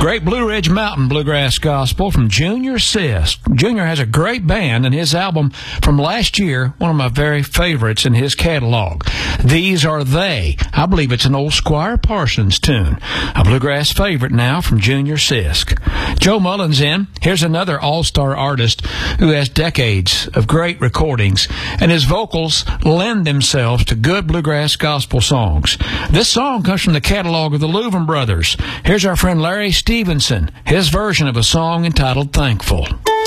Great Blue Ridge Mountain Bluegrass Gospel from Junior Sisk. Junior has a great band, and his album from last year, one of my very favorites in his catalog. These Are They. I believe it's an old Squire Parsons tune. A bluegrass favorite now from Junior Sisk. Joe Mullins in. Here's another all-star artist who has decades of great recordings, and his vocals lend themselves to good bluegrass gospel songs. This song comes from the catalog of the Louvin Brothers. Here's our friend Larry Stevenson, his version of a song entitled Thankful.